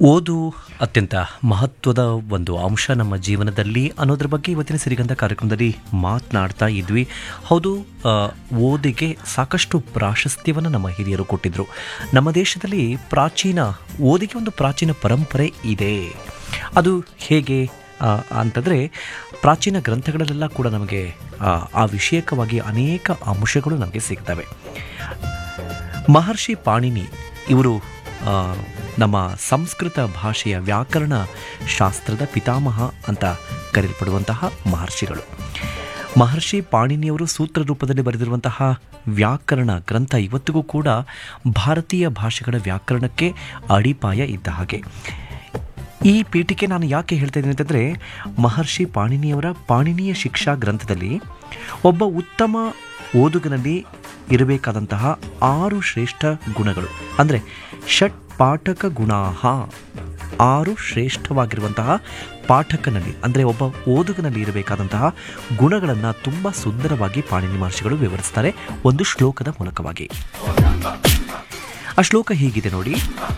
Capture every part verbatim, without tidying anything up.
ಓದು ಅತ್ಯಂತ ಮಹತ್ವದ ಒಂದು ಅಂಶ ನಮ್ಮ ಜೀವನದಲ್ಲಿ ಅನ್ನೋದ್ರ ಬಗ್ಗೆ ಇವತ್ತಿನ ಸಿರಿಗಂಧ ಕಾರ್ಯಕ್ರಮದಲ್ಲಿ ಮಾತನಾಡ್ತಾ ಇದ್ವಿ. ಹೌದು, ಆ, ಓದಿಗೆ ಸಾಕಷ್ಟು ಪ್ರಾಶಸ್ತ್ಯವನ್ನು ನಮ್ಮ ಹಿರಿಯರು ಕೊಟ್ಟಿದ್ದರು. ನಮ್ಮ ದೇಶದಲ್ಲಿ ಪ್ರಾಚೀನ ಓದಿಗೆ ಒಂದು ಪ್ರಾಚೀನ ಪರಂಪರೆ ಇದೆ. ಅದು ಹೇಗೆ ಆ, ಅಂತಂದರೆ ಪ್ರಾಚೀನ ಗ್ರಂಥಗಳಲ್ಲೆಲ್ಲ ಕೂಡ ನಮಗೆ ಆ, ಆ ವಿಷಯಕವಾಗಿ ಅನೇಕ ಅಂಶಗಳು ನಮಗೆ ಸಿಗ್ತವೆ. ಮಹರ್ಷಿ ಪಾಣಿನಿ ಇವರು ಆ, ನಮ್ಮ ಸಂಸ್ಕೃತ ಭಾಷೆಯ ವ್ಯಾಕರಣ ಶಾಸ್ತ್ರದ ಪಿತಾಮಹ ಅಂತ ಕರೆಯಲ್ಪಡುವಂತಹ ಮಹರ್ಷಿಗಳು. ಮಹರ್ಷಿ ಪಾಣಿನಿಯವರು ಸೂತ್ರ ರೂಪದಲ್ಲಿ ಬರೆದಿರುವಂತಹ ವ್ಯಾಕರಣ ಗ್ರಂಥ ಇವತ್ತಿಗೂ ಕೂಡ ಭಾರತೀಯ ಭಾಷೆಗಳ ವ್ಯಾಕರಣಕ್ಕೆ ಅಡಿಪಾಯ ಇದ್ದ ಹಾಗೆ. ಈ ಪೀಠಿಕೆ ನಾನು ಯಾಕೆ ಹೇಳ್ತಾ ಇದ್ದೀನಿ ಅಂತಂದರೆ, ಮಹರ್ಷಿ ಪಾಣಿನಿಯವರ ಪಾಣಿನಿಯ ಶಿಕ್ಷಾ ಗ್ರಂಥದಲ್ಲಿ ಒಬ್ಬ ಉತ್ತಮ ಓದುಗನಲ್ಲಿ ಇರಬೇಕಾದಂತಹ ಆರು ಶ್ರೇಷ್ಠ ಗುಣಗಳು, ಅಂದರೆ ಷಟ್ ಪಾಠಕ ಗುಣಾಹ, ಆರು ಶ್ರೇಷ್ಠವಾಗಿರುವಂತಹ ಪಾಠಕನಲ್ಲಿ ಅಂದರೆ ಒಬ್ಬ ಓದುಗನಲ್ಲಿ ಇರಬೇಕಾದಂತಹ ಗುಣಗಳನ್ನು ತುಂಬ ಸುಂದರವಾಗಿ ಪಾಣಿನಿ ಮಹರ್ಷಿಗಳು ವಿವರಿಸ್ತಾರೆ ಒಂದು ಶ್ಲೋಕದ ಮೂಲಕವಾಗಿ. ಆ ಶ್ಲೋಕ ಹೀಗಿದೆ ನೋಡಿ: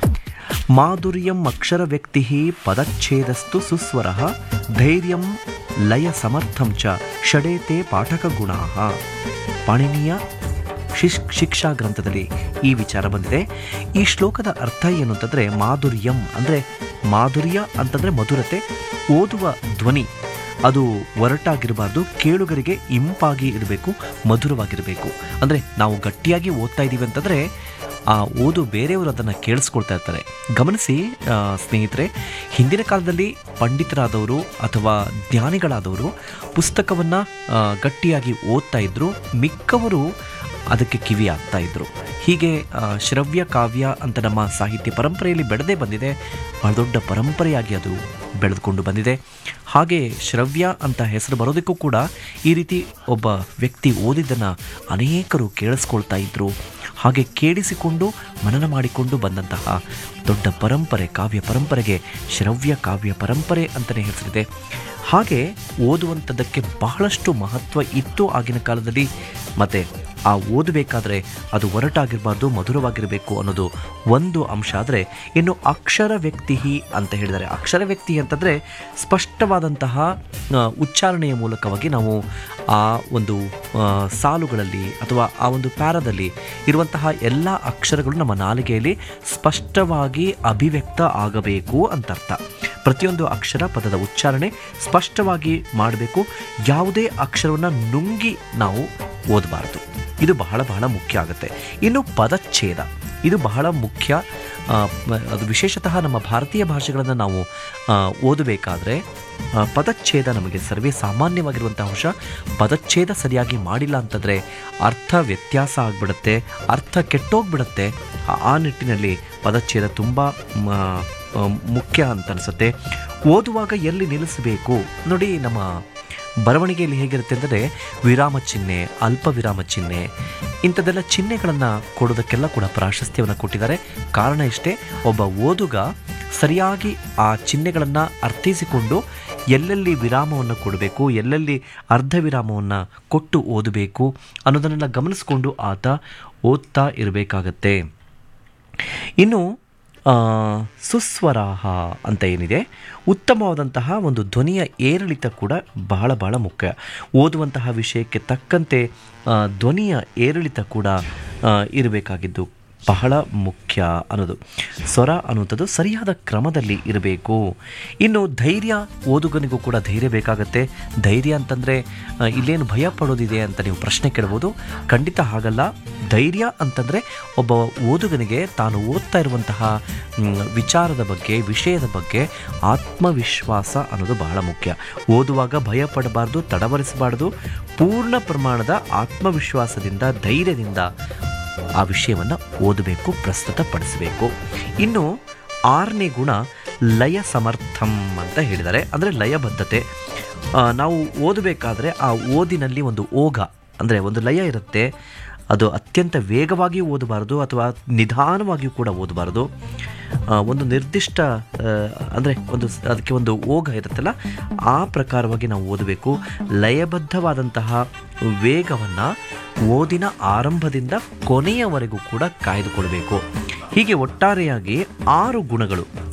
ಮಾಧುರ್ಯಂ ಅಕ್ಷರ ವ್ಯಕ್ತಿ ಪದಚ್ಛೇದಸ್ತು ಸುಸ್ವರ ಧೈರ್ಯಂ ಲಯ ಸಮರ್ಥಂ ಚ ಷಡೇತೆ ಪಾಠಕ ಗುಣಾಹ. ಪಾಣಿನಿಯ ಶಿಶ್ ಶಿಕ್ಷಾ ಗ್ರಂಥದಲ್ಲಿ ಈ ವಿಚಾರ ಬಂದಿದೆ. ಈ ಶ್ಲೋಕದ ಅರ್ಥ ಏನು ಅಂತಂದರೆ, ಮಾಧುರ್ಯಂ ಅಂದರೆ ಮಾಧುರ್ಯ ಅಂತಂದರೆ ಮಧುರತೆ, ಓದುವ ಧ್ವನಿ ಅದು ಒರಟಾಗಿರಬಾರ್ದು, ಕೇಳುಗರಿಗೆ ಇಂಪಾಗಿ ಇರಬೇಕು, ಮಧುರವಾಗಿರಬೇಕು. ಅಂದರೆ ನಾವು ಗಟ್ಟಿಯಾಗಿ ಓದ್ತಾ ಇದ್ದೀವಿ ಅಂತಂದರೆ ಆ ಓದು ಬೇರೆಯವರು ಅದನ್ನು ಕೇಳಿಸ್ಕೊಳ್ತಾ ಇರ್ತಾರೆ. ಗಮನಿಸಿ ಆ, ಸ್ನೇಹಿತರೆ, ಹಿಂದಿನ ಕಾಲದಲ್ಲಿ ಪಂಡಿತರಾದವರು ಅಥವಾ ಜ್ಞಾನಿಗಳಾದವರು ಪುಸ್ತಕವನ್ನು ಗಟ್ಟಿಯಾಗಿ ಓದ್ತಾ ಇದ್ದರು, ಮಿಕ್ಕವರು ಅದಕ್ಕೆ ಕಿವಿ ಆಗ್ತಾ ಇದ್ದರು. ಹೀಗೆ ಆ, ಶ್ರವ್ಯ ಕಾವ್ಯ ಅಂತ ನಮ್ಮ ಸಾಹಿತ್ಯ ಪರಂಪರೆಯಲ್ಲಿ ಬೆಳೆದೇ ಬಂದಿದೆ. ಬಹಳ ದೊಡ್ಡ ಪರಂಪರೆಯಾಗಿ ಅದು ಬೆಳೆದುಕೊಂಡು ಬಂದಿದೆ. ಹಾಗೆ ಶ್ರವ್ಯ ಅಂತ ಹೆಸರು ಬರೋದಕ್ಕೂ ಕೂಡ ಈ ರೀತಿ ಒಬ್ಬ ವ್ಯಕ್ತಿ ಓದಿದ್ದನ್ನು ಅನೇಕರು ಕೇಳಿಸ್ಕೊಳ್ತಾ ಇದ್ದರು. ಹಾಗೆ ಕೇಳಿಸಿಕೊಂಡು ಮನನ ಮಾಡಿಕೊಂಡು ಬಂದಂತಹ ದೊಡ್ಡ ಪರಂಪರೆ, ಕಾವ್ಯ ಪರಂಪರೆಗೆ ಶ್ರವ್ಯ ಕಾವ್ಯ ಪರಂಪರೆ ಅಂತಲೇ ಹೆಸರಿದೆ. ಹಾಗೆ ಓದುವಂಥದ್ದಕ್ಕೆ ಬಹಳಷ್ಟು ಮಹತ್ವ ಇತ್ತು ಆಗಿನ ಕಾಲದಲ್ಲಿ. ಮತ್ತು ಆ ಓದಬೇಕಾದ್ರೆ ಅದು ಒರಟಾಗಿರಬಾರ್ದು, ಮಧುರವಾಗಿರಬೇಕು ಅನ್ನೋದು ಒಂದು ಅಂಶ. ಆದರೆ ಇನ್ನು ಅಕ್ಷರ ವ್ಯಕ್ತಿ ಅಂತ ಹೇಳಿದರೆ, ಅಕ್ಷರ ವ್ಯಕ್ತಿ ಅಂತಂದರೆ ಸ್ಪಷ್ಟವಾದಂತಹ ಉಚ್ಚಾರಣೆಯ ಮೂಲಕವಾಗಿ ನಾವು ಆ ಒಂದು ಸಾಲುಗಳಲ್ಲಿ ಅಥವಾ ಆ ಒಂದು ಪ್ಯಾರದಲ್ಲಿ ಇರುವಂತಹ ಎಲ್ಲ ಅಕ್ಷರಗಳು ನಮ್ಮ ನಾಲಿಗೆಯಲ್ಲಿ ಸ್ಪಷ್ಟವಾಗಿ ಅಭಿವ್ಯಕ್ತ ಆಗಬೇಕು ಅಂತ ಅರ್ಥ. ಪ್ರತಿಯೊಂದು ಅಕ್ಷರ ಪದದ ಉಚ್ಚಾರಣೆ ಸ್ಪಷ್ಟವಾಗಿ ಮಾಡಬೇಕು. ಯಾವುದೇ ಅಕ್ಷರವನ್ನು ನುಂಗಿ ನಾವು ಓದಬಾರ್ದು. ಇದು ಬಹಳ ಬಹಳ ಮುಖ್ಯ ಆಗುತ್ತೆ. ಇನ್ನು ಪದಚ್ಛೇದ, ಇದು ಬಹಳ ಮುಖ್ಯ. ಅದು ವಿಶೇಷತಃ ನಮ್ಮ ಭಾರತೀಯ ಭಾಷೆಗಳನ್ನು ನಾವು ಓದಬೇಕಾದ್ರೆ ಪದಚ್ಛೇದ ನಮಗೆ ಸರ್ವೇ ಸಾಮಾನ್ಯವಾಗಿರುವಂಥ ಅಂಶ. ಪದಚ್ಛೇದ ಸರಿಯಾಗಿ ಮಾಡಿಲ್ಲ ಅಂತಂದರೆ ಅರ್ಥ ವ್ಯತ್ಯಾಸ ಆಗಿಬಿಡುತ್ತೆ, ಅರ್ಥ ಕೆಟ್ಟೋಗ್ಬಿಡುತ್ತೆ. ಆ ನಿಟ್ಟಿನಲ್ಲಿ ಪದಚ್ಛೇದ ತುಂಬ ಮುಖ್ಯ ಅಂತ ಅನಿಸುತ್ತೆ. ಓದುವಾಗ ಎಲ್ಲಿ ನಿಲ್ಲಿಸಬೇಕು ನೋಡಿ, ನಮ್ಮ ಬರವಣಿಗೆಯಲ್ಲಿ ಹೇಗಿರುತ್ತೆ ಅಂದರೆ ವಿರಾಮ ಚಿಹ್ನೆ, ಅಲ್ಪ ವಿರಾಮ ಚಿಹ್ನೆ, ಇಂಥದ್ದೆಲ್ಲ ಚಿಹ್ನೆಗಳನ್ನು ಕೊಡೋದಕ್ಕೆಲ್ಲ ಕೂಡ ಪ್ರಾಶಸ್ತ್ಯವನ್ನು ಕೊಟ್ಟಿದ್ದಾರೆ. ಕಾರಣ ಇಷ್ಟೇ, ಒಬ್ಬ ಓದುಗ ಸರಿಯಾಗಿ ಆ ಚಿಹ್ನೆಗಳನ್ನು ಅರ್ಥೈಸಿಕೊಂಡು ಎಲ್ಲೆಲ್ಲಿ ವಿರಾಮವನ್ನು ಕೊಡಬೇಕು, ಎಲ್ಲೆಲ್ಲಿ ಅರ್ಧ ವಿರಾಮವನ್ನು ಕೊಟ್ಟು ಓದಬೇಕು ಅನ್ನೋದನ್ನೆಲ್ಲ ಗಮನಿಸಿಕೊಂಡು ಆತ ಓದ್ತಾ ಇರಬೇಕಾಗತ್ತೆ. ಇನ್ನು ಸುಸ್ವರಾಹ ಅಂತ ಏನಿದೆ, ಉತ್ತಮವಾದಂತಹ ಒಂದು ಧ್ವನಿಯ ಏರಿಳಿತ ಕೂಡ ಬಹಳ ಬಹಳ ಮುಖ್ಯ. ಓದುವಂತಹ ವಿಷಯಕ್ಕೆ ತಕ್ಕಂತೆ ಧ್ವನಿಯ ಏರಿಳಿತ ಕೂಡ ಇರಬೇಕಾಗಿದ್ದು ಬಹಳ ಮುಖ್ಯ ಅನ್ನೋದು. ಸ್ವರ ಅನ್ನುವಂಥದ್ದು ಸರಿಯಾದ ಕ್ರಮದಲ್ಲಿ ಇರಬೇಕು. ಇನ್ನು ಧೈರ್ಯ, ಓದುಗನಿಗೂ ಕೂಡ ಧೈರ್ಯ ಬೇಕಾಗತ್ತೆ. ಧೈರ್ಯ ಅಂತಂದರೆ ಇಲ್ಲೇನು ಭಯ ಪಡೋದಿದೆ ಅಂತ ನೀವು ಪ್ರಶ್ನೆ ಕೇಳ್ಬೋದು. ಖಂಡಿತ ಹಾಗಲ್ಲ. ಧೈರ್ಯ ಅಂತಂದರೆ ಒಬ್ಬ ಓದುಗನಿಗೆ ತಾನು ಓದ್ತಾ ಇರುವಂತಹ ವಿಚಾರದ ಬಗ್ಗೆ, ವಿಷಯದ ಬಗ್ಗೆ ಆತ್ಮವಿಶ್ವಾಸ ಅನ್ನೋದು ಬಹಳ ಮುಖ್ಯ. ಓದುವಾಗ ಭಯ ಪಡಬಾರ್ದು, ತಡವರಿಸಬಾರ್ದು. ಪೂರ್ಣ ಪ್ರಮಾಣದ ಆತ್ಮವಿಶ್ವಾಸದಿಂದ, ಧೈರ್ಯದಿಂದ ಆ ವಿಷಯವನ್ನು ಓದಬೇಕು, ಪ್ರಸ್ತುತಪಡಿಸಬೇಕು. ಇನ್ನು ಆರನೇ ಗುಣ ಲಯ ಸಮರ್ಥಂ ಅಂತ ಹೇಳಿದ್ದಾರೆ. ಅಂದರೆ ಲಯಬದ್ಧತೆ. ನಾವು ಓದಬೇಕಾದ್ರೆ ಆ ಓದಿನಲ್ಲಿ ಒಂದು ಓಘ ಅಂದರೆ ಒಂದು ಲಯ ಇರುತ್ತೆ. ಅದು ಅತ್ಯಂತ ವೇಗವಾಗಿ ಓದಬಾರ್ದು ಅಥವಾ ನಿಧಾನವಾಗಿಯೂ ಕೂಡ ಓದಬಾರ್ದು. ಒಂದು ನಿರ್ದಿಷ್ಟ ಅಂದರೆ ಒಂದು ಅದಕ್ಕೆ ಒಂದು ಓಘ ಇರುತ್ತಲ್ಲ, ಆ ಪ್ರಕಾರವಾಗಿ ನಾವು ಓದಬೇಕು. ಲಯಬದ್ಧವಾದಂತಹ ವೇಗವನ್ನು ಓದಿನ ಆರಂಭದಿಂದ ಕೊನೆಯವರೆಗೂ ಕೂಡ ಕಾಯ್ದುಕೊಳ್ಬೇಕು. ಹೀಗೆ ಒಟ್ಟಾರೆಯಾಗಿ ಆರು ಗುಣಗಳು